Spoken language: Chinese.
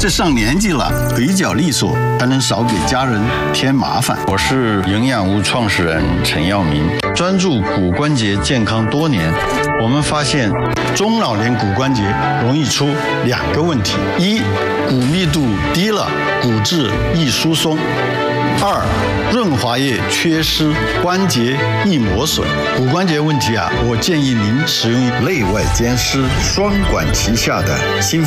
这上年纪了，腿脚利索，才能少给家人添麻烦。我是营养屋创始人陈耀明，专注骨关节健康多年。我们发现中老年骨关节容易出2个问题：一，骨密度低了，骨质易疏松；二，润滑液缺失，关节易磨损。骨关节问题我建议您使用内外兼施、双管齐下的新